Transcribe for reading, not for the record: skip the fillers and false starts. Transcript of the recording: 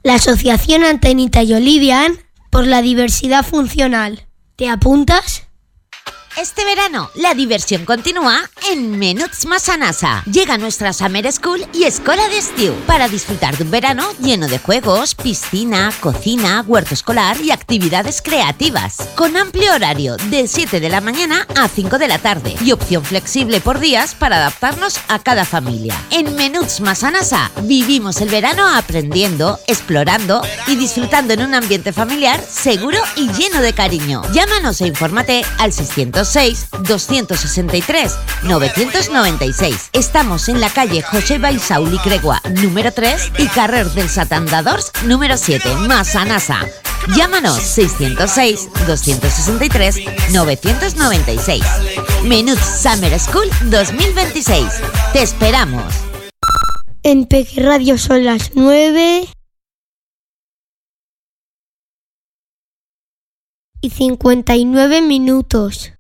la Asociación Antenita y Olivian por la diversidad funcional. ¿Te apuntas? Este verano, la diversión continúa en Menuts Massanassa. Llega nuestra Summer School y Escola d'Estiu para disfrutar de un verano lleno de juegos, piscina, cocina, huerto escolar y actividades creativas. Con amplio horario de 7 de la mañana a 5 de la tarde y opción flexible por días para adaptarnos a cada familia. En Menuts Massanassa vivimos el verano aprendiendo, explorando y disfrutando en un ambiente familiar seguro y lleno de cariño. Llámanos e infórmate al 606-263-996. Estamos en la calle José Baisauli Cregua, número 3 y carrer dels Atandadors, número 7, Massanassa. Llámanos 606-263-996. Menuts Summer School 2026. ¡Te esperamos! En Peque Radio son las 9:59.